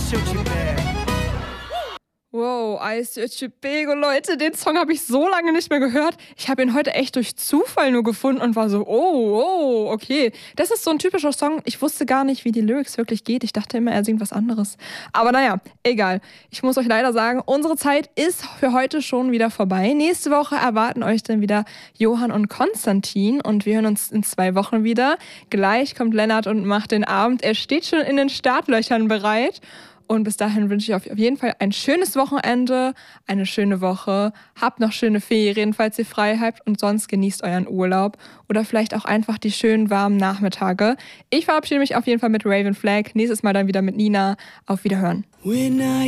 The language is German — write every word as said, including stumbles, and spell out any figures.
Wow, I Search You Big. Oh Leute, den Song habe ich so lange nicht mehr gehört. Ich habe ihn heute echt durch Zufall nur gefunden und war so, oh, oh, okay. Das ist so ein typischer Song. Ich wusste gar nicht, wie die Lyrics wirklich geht. Ich dachte immer, er singt was anderes. Aber naja, egal. Ich muss euch leider sagen, unsere Zeit ist für heute schon wieder vorbei. Nächste Woche erwarten euch dann wieder Johann und Konstantin und wir hören uns in zwei Wochen wieder. Gleich kommt Lennart und macht den Abend. Er steht schon in den Startlöchern bereit. Und bis dahin wünsche ich euch auf jeden Fall ein schönes Wochenende, eine schöne Woche. Habt noch schöne Ferien, falls ihr frei habt. Und sonst genießt euren Urlaub. Oder vielleicht auch einfach die schönen warmen Nachmittage. Ich verabschiede mich auf jeden Fall mit Raven Flag. Nächstes Mal dann wieder mit Nina. Auf Wiederhören.